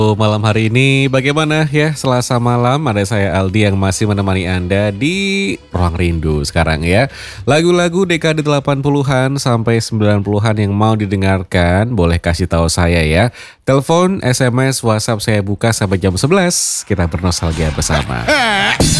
Malam hari ini bagaimana ya Selasa malam ada saya Aldi yang masih menemani Anda di Ruang Rindu sekarang ya. Lagu-lagu dekade 80-an sampai 90-an yang mau didengarkan boleh kasih tahu saya ya. Telepon, SMS, WhatsApp saya buka sampai jam 11. Kita bernostalgia bersama.